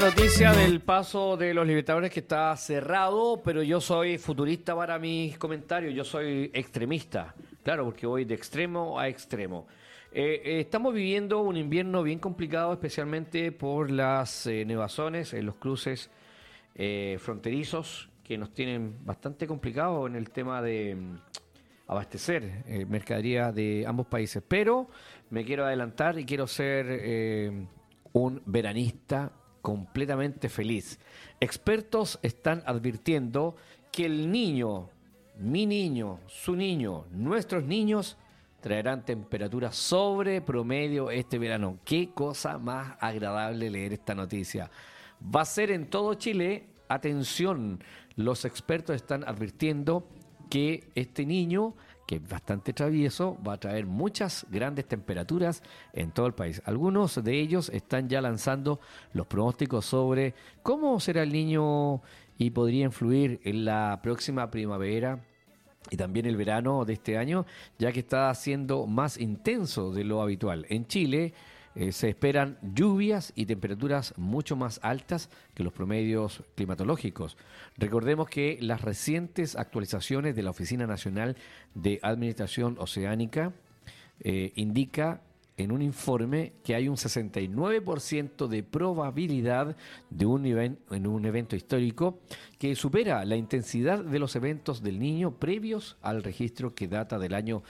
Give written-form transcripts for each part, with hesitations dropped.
Noticia del paso de los Libertadores que está cerrado, pero yo soy futurista para mis comentarios, yo soy extremista, claro, porque voy de extremo a extremo. Estamos viviendo un invierno bien complicado, especialmente por las nevazones en los cruces fronterizos que nos tienen bastante complicado en el tema de abastecer mercadería de ambos países. Pero me quiero adelantar y quiero ser un veranista completamente feliz. Expertos están advirtiendo que el niño, mi niño, su niño, nuestros niños traerán temperaturas sobre promedio este verano. Qué cosa más agradable leer esta noticia. Va a ser en todo Chile. Atención, los expertos están advirtiendo que este niño, que es bastante travieso, va a traer muchas grandes temperaturas en todo el país. Algunos de ellos están ya lanzando los pronósticos sobre cómo será el niño y podría influir en la próxima primavera y también el verano de este año, ya que está siendo más intenso de lo habitual. En Chile se esperan lluvias y temperaturas mucho más altas que los promedios climatológicos. Recordemos que las recientes actualizaciones de la Oficina Nacional de Administración Oceánica indica en un informe que hay un 69% de probabilidad de en un evento histórico que supera la intensidad de los eventos del Niño previos al registro que data del año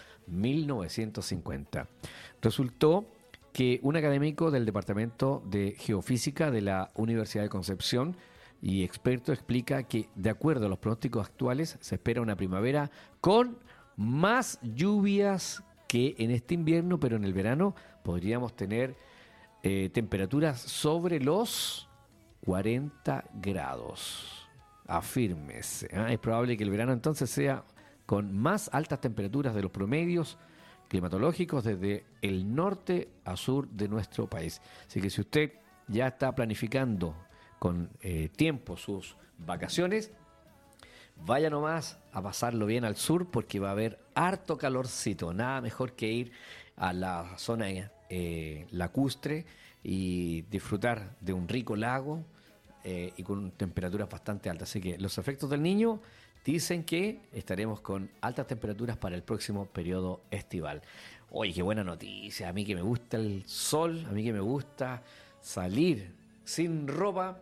1950. Resultó que un académico del Departamento de Geofísica de la Universidad de Concepción y experto explica que, de acuerdo a los pronósticos actuales, se espera una primavera con más lluvias que en este invierno, pero en el verano podríamos tener temperaturas sobre los 40 grados. Afírmese. Es probable que el verano entonces sea con más altas temperaturas de los promedios climatológicos desde el norte a sur de nuestro país. Así que si usted ya está planificando con tiempo sus vacaciones, vaya nomás a pasarlo bien al sur porque va a haber harto calorcito. Nada mejor que ir a la zona lacustre y disfrutar de un rico lago y con temperaturas bastante altas. Así que los efectos del Niño dicen que estaremos con altas temperaturas para el próximo periodo estival. Oye, qué buena noticia. A mí que me gusta el sol, a mí que me gusta salir sin ropa.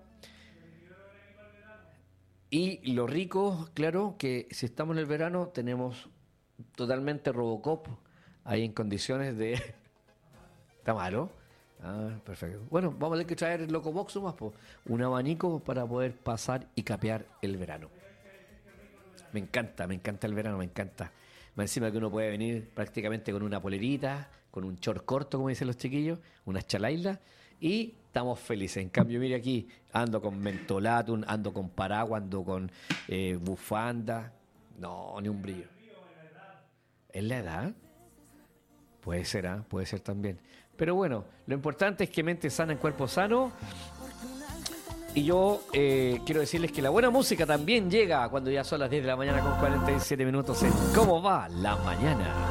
Y lo rico, claro, que si estamos en el verano tenemos totalmente Robocop ahí en condiciones de... ¿Está malo? Ah, perfecto. Bueno, vamos a tener que traer el Locobox más, un abanico para poder pasar y capear el verano. Me encanta el verano, me encanta. Más encima que uno puede venir prácticamente con una polerita, con un short corto, como dicen los chiquillos, unas chalailas, y estamos felices. En cambio, mire aquí, ando con mentolatum, ando con paraguas, ando con bufanda. No, ni un brillo. ¿Es la edad? Puede ser, ¿ah? Puede ser también. Pero bueno, lo importante es que mente sana en cuerpo sano. Y yo quiero decirles que la buena música también llega cuando ya son las 10 de la mañana con 47 minutos en ¿Cómo va la mañana?